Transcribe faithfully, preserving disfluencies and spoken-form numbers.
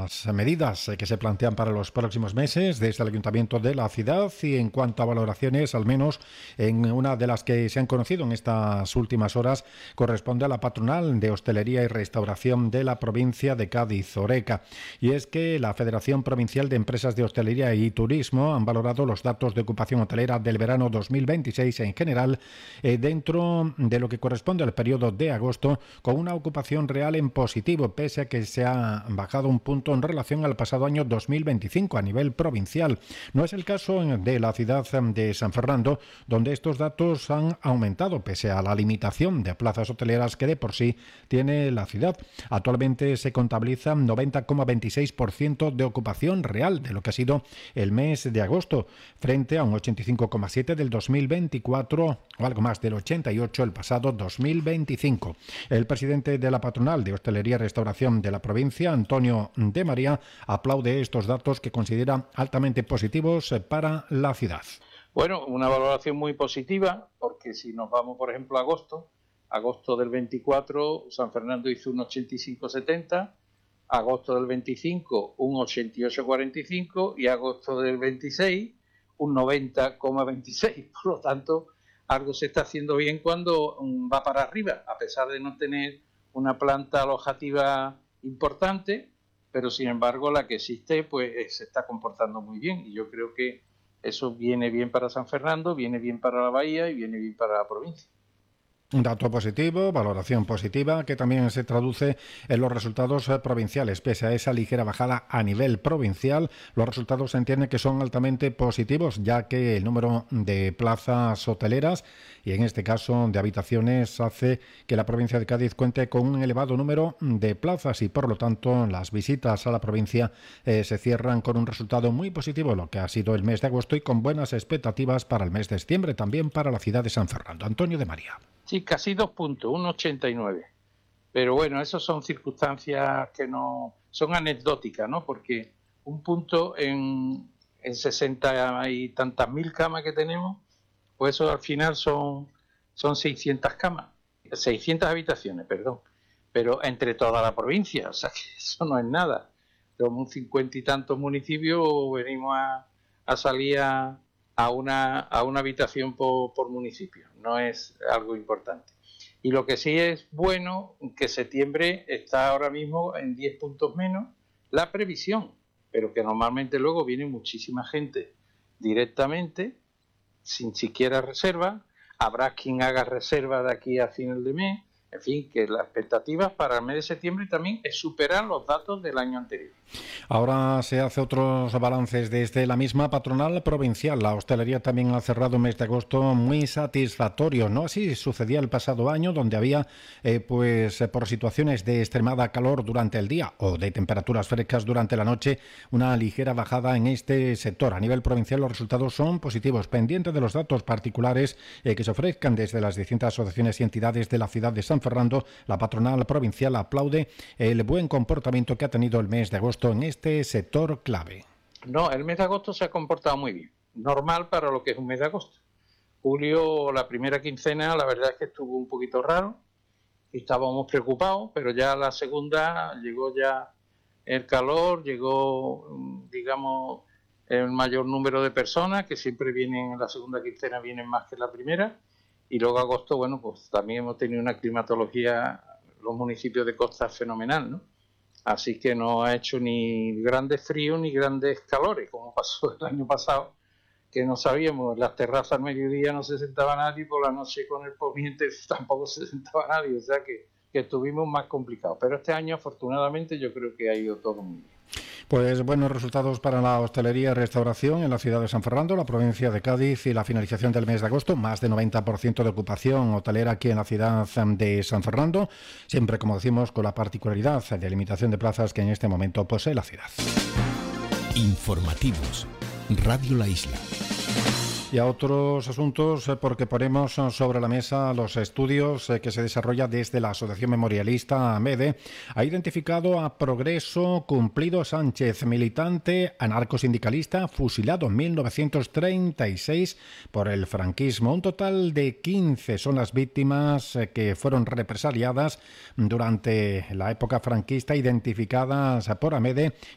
las medidas que se plantean para los próximos meses desde el Ayuntamiento de la ciudad, y en cuanto a valoraciones, al menos en una de las que se han conocido en estas últimas horas, corresponde a la patronal de hostelería y restauración de la provincia de Cádiz, Horeca. Y es que la Federación Provincial de Empresas de Hostelería y Turismo han valorado los datos de ocupación hotelera del verano dos mil veintiséis en general, eh, dentro de lo que corresponde al periodo de agosto, con una ocupación real en positivo, pese a que se ha bajado un punto en relación al pasado año dos mil veinticinco a nivel provincial. No es el caso de la ciudad de San Fernando, donde estos datos han aumentado pese a la limitación de plazas hoteleras que de por sí tiene la ciudad. Actualmente se contabiliza noventa coma veintiséis por ciento de ocupación real de lo que ha sido el mes de agosto, frente a un ochenta y cinco coma siete por ciento del dos mil veinticuatro o algo más del ochenta y ocho por ciento el pasado dos mil veinticinco. El presidente de la patronal de hostelería y restauración de la provincia, Antonio de María, aplaude estos datos que considera altamente positivos para la ciudad. Bueno, una valoración muy positiva, porque si nos vamos, por ejemplo, a agosto, agosto del veinticuatro, San Fernando hizo un ochenta y cinco coma setenta, agosto del veinticinco un ochenta y ocho coma cuarenta y cinco y agosto del veintiséis un noventa coma veintiséis. Por lo tanto, algo se está haciendo bien cuando va para arriba, a pesar de no tener una planta alojativa importante, pero sin embargo la que existe pues se está comportando muy bien, y yo creo que eso viene bien para San Fernando, viene bien para la bahía y viene bien para la provincia. Un dato positivo, valoración positiva, que también se traduce en los resultados provinciales. Pese a esa ligera bajada a nivel provincial, los resultados se entiende que son altamente positivos, ya que el número de plazas hoteleras, y en este caso de habitaciones, hace que la provincia de Cádiz cuente con un elevado número de plazas, y por lo tanto las visitas a la provincia eh, se cierran con un resultado muy positivo, lo que ha sido el mes de agosto, y con buenas expectativas para el mes de septiembre, también para la ciudad de San Fernando. Antonio de María. Sí, casi dos puntos, un ochenta y nueve. Pero bueno, esas son circunstancias que no son anecdóticas, ¿no? Porque un punto en, en sesenta y tantas mil camas que tenemos, pues eso al final son, son seiscientas camas, seiscientas habitaciones, perdón. Pero entre toda la provincia, o sea que eso no es nada. Somos cincuenta y tantos municipios, venimos a, a salir a... a una, a una habitación por, por municipio, no es algo importante. Y lo que sí es bueno, que septiembre está ahora mismo en diez puntos menos, la previsión, pero que normalmente luego viene muchísima gente directamente, sin siquiera reserva, habrá quien haga reserva de aquí a final de mes, en fin, que las expectativas para el mes de septiembre también es superar los datos del año anterior. Ahora se hace otros balances desde la misma patronal provincial. La hostelería también ha cerrado un mes de agosto muy satisfactorio. No así sucedía el pasado año, donde había, eh, pues por situaciones de extremada calor durante el día o de temperaturas frescas durante la noche, una ligera bajada en este sector. A nivel provincial los resultados son positivos. Pendiente de los datos particulares eh, que se ofrezcan desde las distintas asociaciones y entidades de la ciudad de San Fernando, la patronal provincial aplaude el buen comportamiento que ha tenido el mes de agosto en este sector clave. No, el mes de agosto se ha comportado muy bien, normal para lo que es un mes de agosto. Julio, la primera quincena, la verdad es que estuvo un poquito raro, estábamos preocupados, pero ya la segunda llegó ya el calor, llegó, digamos, el mayor número de personas, que siempre vienen en la segunda quincena, vienen más que en la primera, y luego agosto, bueno, pues también hemos tenido una climatología, los municipios de costa fenomenal, ¿no? Así que no ha hecho ni grandes fríos ni grandes calores, como pasó el año pasado, que no sabíamos, en las terrazas al mediodía no se sentaba nadie, y por la noche con el poniente tampoco se sentaba nadie, o sea que, que estuvimos más complicados. Pero este año, afortunadamente, yo creo que ha ido todo muy bien. Pues buenos resultados para la hostelería y restauración en la ciudad de San Fernando, la provincia de Cádiz, y la finalización del mes de agosto, más de noventa por ciento de ocupación hotelera aquí en la ciudad de San Fernando, siempre, como decimos, con la particularidad de limitación de plazas que en este momento posee la ciudad. Informativos, Radio La Isla. Y a otros asuntos, porque ponemos sobre la mesa los estudios que se desarrolla desde la Asociación Memorialista AMEDE. Ha identificado a Progreso Cumplido Sánchez, militante anarcosindicalista, fusilado en mil novecientos treinta y seis por el franquismo. Un total de quince son las víctimas que fueron represaliadas durante la época franquista, identificadas por AMEDE